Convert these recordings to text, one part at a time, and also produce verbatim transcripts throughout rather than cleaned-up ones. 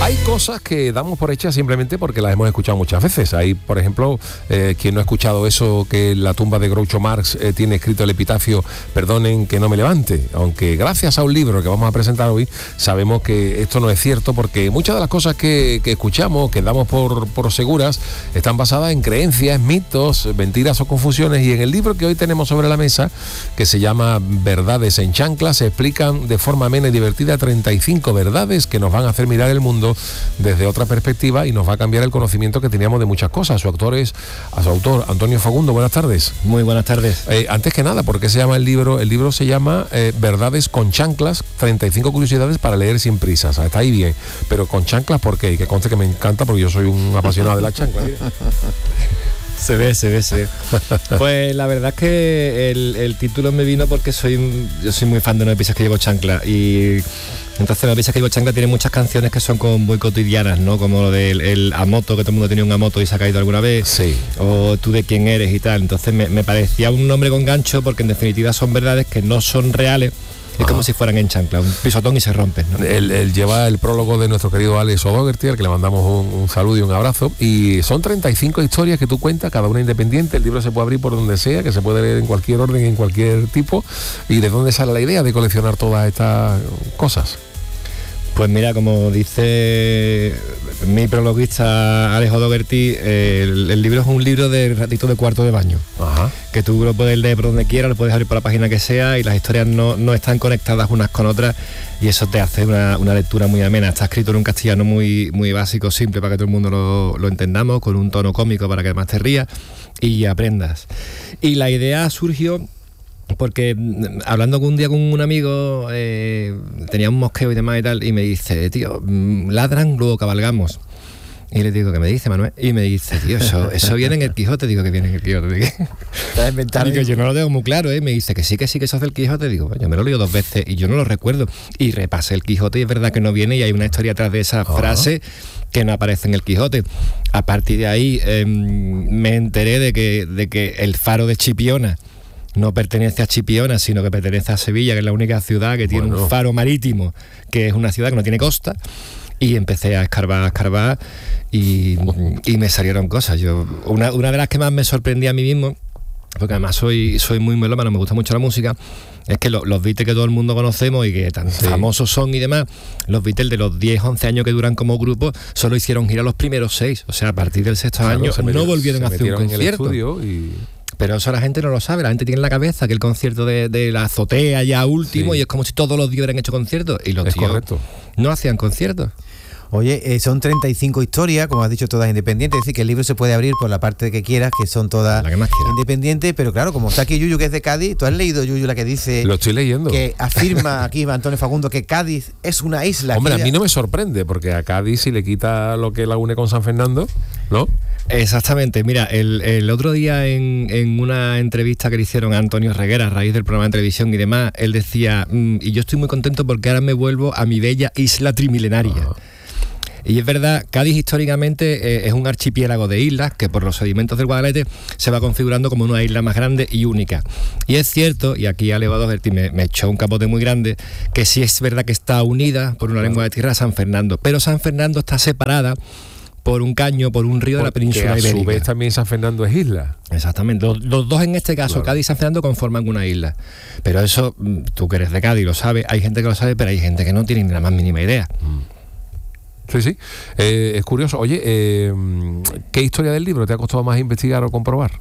Hay cosas que damos por hechas simplemente porque las hemos escuchado muchas veces. Hay, por ejemplo, eh, quien no ha escuchado eso, que en la tumba de Groucho Marx eh, tiene escrito el epitafio: perdonen que no me levante. Aunque gracias a un libro que vamos a presentar hoy, sabemos que esto no es cierto, porque muchas de las cosas que, que escuchamos, que damos por, por seguras, están basadas en creencias, mitos, mentiras o confusiones. Y en el libro que hoy tenemos sobre la mesa, que se llama Verdades en Chanclas, se explican de forma amena y divertida treinta y cinco verdades que nos van a hacer mirar el mundo desde otra perspectiva y nos va a cambiar el conocimiento que teníamos de muchas cosas. Su autor es, a su autor, Antonio Fagundo. Buenas tardes. Muy buenas tardes. Eh, antes que nada, ¿por qué se llama el libro? El libro se llama eh, Verdades con Chanclas, treinta y cinco curiosidades para leer sin prisas. Está ahí bien, pero con chanclas, ¿por qué? Y que conste que me encanta, porque yo soy un apasionado de las chanclas. Se ve, se ve, se ve. Pues la verdad es que el, el título me vino porque soy yo soy muy fan de No me pises que llevo chancla. Y entonces No me pises que llevo chancla tiene muchas canciones que son como muy cotidianas, ¿no? Como lo del el Amoto, que todo el mundo tenía un Amoto y se ha caído alguna vez. Sí. O Tú de quién eres y tal. Entonces me, me parecía un nombre con gancho, porque en definitiva son verdades que no son reales. Es como si fueran en chancla, un pisotón y se rompen, ¿no? Él, él lleva el prólogo de nuestro querido Alex O'Doherty, al que le mandamos un, un saludo y un abrazo. Y son treinta y cinco historias que tú cuentas, cada una independiente. El libro se puede abrir por donde sea, que se puede leer en cualquier orden, en cualquier tipo. ¿Y de dónde sale la idea de coleccionar todas estas cosas? Pues mira, como dice mi prologuista Alex O'Doherty, el, el libro es un libro de ratito de cuarto de baño. Ajá. Que tú lo puedes leer por donde quieras, lo puedes abrir por la página que sea, y las historias no, no están conectadas unas con otras, y eso te hace una, una lectura muy amena. Está escrito en un castellano muy, muy básico, simple, para que todo el mundo lo, lo entendamos, con un tono cómico para que además te rías y aprendas. Y la idea surgió porque hablando un día con un amigo, eh, tenía un mosqueo y demás y tal, y me dice: tío, ladran, luego cabalgamos. Y le digo: ¿qué me dice, Manuel? Y me dice: tío, eso, eso viene en el Quijote. Digo: que viene en el Quijote. Digo: yo no lo tengo muy claro, ¿eh? Me dice: que sí, que sí, que eso hace el Quijote. Digo: yo me lo leo dos veces y yo no lo recuerdo. Y repasé el Quijote y es verdad que no viene, y hay una historia atrás de esa frase que no aparece en el Quijote. A partir de ahí eh, me enteré de que, de que el faro de Chipiona no pertenece a Chipiona, sino que pertenece a Sevilla, que es la única ciudad que tiene bueno. un faro marítimo, que es una ciudad que no tiene costa. Y empecé a escarbar, a escarbar y, y me salieron cosas. Yo una, una de las que más me sorprendía a mí mismo, porque además soy, soy muy melómano, me gusta mucho la música, es que lo, los Beatles que todo el mundo conocemos y que tan sí. famosos son y demás, los Beatles de los diez, once años que duran como grupo, solo hicieron gira los primeros seis. O sea, a partir del sexto claro, año no volvieron a hacer un concierto. Y... Pero eso la gente no lo sabe, la gente tiene en la cabeza que el concierto de, de la azotea ya último, sí. y es como si todos los días hubieran hecho conciertos, y los es tíos correcto. no hacían conciertos. Oye, eh, son treinta y cinco historias, como has dicho, todas independientes, es decir, que el libro se puede abrir por la parte que quieras, que son todas la que más independientes, pero claro, como está aquí Yuyu, que es de Cádiz, ¿tú has leído, Yuyu, la que dice... Lo estoy leyendo. Que afirma aquí Antonio Fagundo que Cádiz es una isla? Hombre, a mí no me sorprende, porque a Cádiz si le quita lo que la une con San Fernando, ¿no? Exactamente, mira, el, el otro día en, en una entrevista que le hicieron a Antonio Reguera a raíz del programa de televisión y demás, él decía, mmm, y yo estoy muy contento porque ahora me vuelvo a mi bella isla trimilenaria. Ah. Y es verdad, Cádiz históricamente eh, es un archipiélago de islas que por los sedimentos del Guadalete se va configurando como una isla más grande y única. Y es cierto, y aquí Alex O'Doherty me, me echó un capote muy grande, que sí es verdad que está unida por una lengua de tierra a San Fernando, pero San Fernando está separada por un caño, por un río de la península ibérica. A su vez también San Fernando es isla. Exactamente, los, los dos en este caso, claro. Cádiz y San Fernando, conforman una isla. Pero eso, tú que eres de Cádiz lo sabes, hay gente que lo sabe, pero hay gente que no tiene ni la más mínima idea. Mm. Sí, sí, eh, es curioso. Oye, eh, ¿qué historia del libro te ha costado más investigar o comprobar?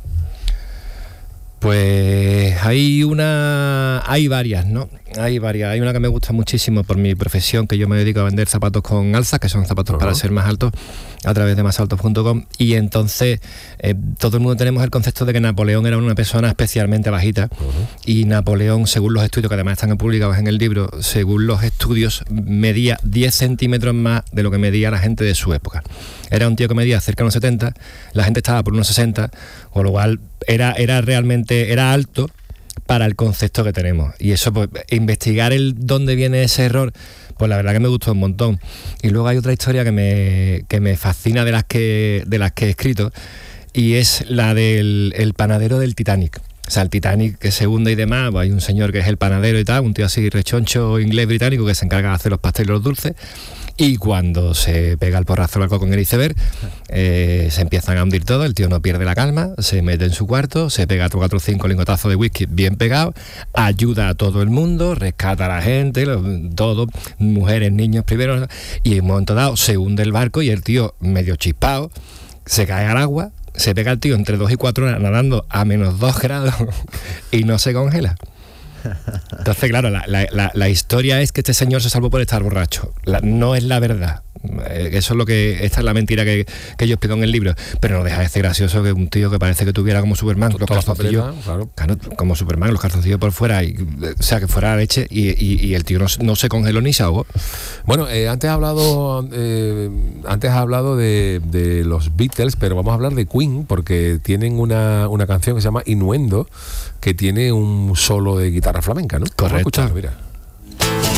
Pues hay una, hay varias, ¿no? Hay varias. Hay una que me gusta muchísimo por mi profesión, que yo me dedico a vender zapatos con alzas, que son zapatos uh-huh. para ser más altos, a través de más altos punto com. Y entonces eh, todo el mundo tenemos el concepto de que Napoleón era una persona especialmente bajita. Uh-huh. Y Napoleón, según los estudios que además están publicados en el libro, según los estudios, medía diez centímetros más de lo que medía la gente de su época. Era un tío que medía cerca de unos setenta, la gente estaba por unos sesenta, con lo cual era, era realmente era alto para el concepto que tenemos. Y eso, pues, investigar el dónde viene ese error, pues la verdad que me gustó un montón. Y luego hay otra historia que me, que me fascina de las que, de las que he escrito, y es la del el panadero del Titanic. O sea, el Titanic que se hunde y demás, pues hay un señor que es el panadero y tal, un tío así rechoncho inglés británico que se encarga de hacer los pasteles y los dulces. Y cuando se pega el porrazo al barco con el iceberg, eh, se empiezan a hundir todo, el tío no pierde la calma, se mete en su cuarto, se pega cuatro o cinco lingotazos de whisky bien pegados, ayuda a todo el mundo, rescata a la gente, lo, todo, mujeres, niños primero, y en un momento dado se hunde el barco y el tío medio chispado se cae al agua, se pega el tío entre dos y cuatro horas nadando a menos dos grados y no se congela. Entonces, claro, la, la, la, la historia es que este señor se salvó por estar borracho. La, no es la verdad. Eso es lo que, esta es la mentira que, que yo explico en el libro. Pero no deja de ser gracioso que un tío que parece que tuviera como Superman, los calzoncillos, claro. Claro, como Superman, los calzoncillos por fuera, y, o sea, que fuera leche, y, y, y el tío no, no se congeló ni se ahogó. Bueno, eh, antes has hablado, eh, antes has hablado de, de los Beatles, pero vamos a hablar de Queen, porque tienen una, una canción que se llama Innuendo, que tiene un solo de guitarra flamenca, ¿no? Correcto. Vamos a escuchar, mira.